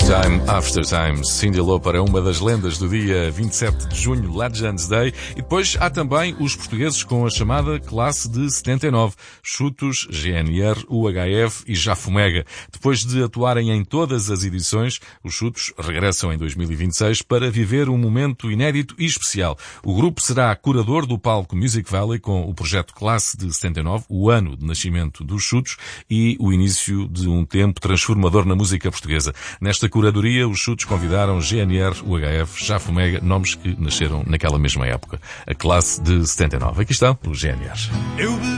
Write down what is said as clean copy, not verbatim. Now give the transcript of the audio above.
Time After Time. Cyndi Lauper é uma das lendas do dia 27 de junho, Legends Day. E depois há também os portugueses com a chamada classe de 79. Chutos, GNR, UHF e Jafomega. Depois de atuarem em todas as edições, os Chutos regressam em 2026 para viver um momento inédito e especial. O grupo será curador do palco Music Valley com o projeto Classe de 79, o ano de nascimento dos Chutos e o início de um tempo transformador na música portuguesa. Nesta curadoria, os Chutos convidaram GNR, UHF, Jafomega, nomes que nasceram naquela mesma época. A classe de 79. Aqui estão os GNR.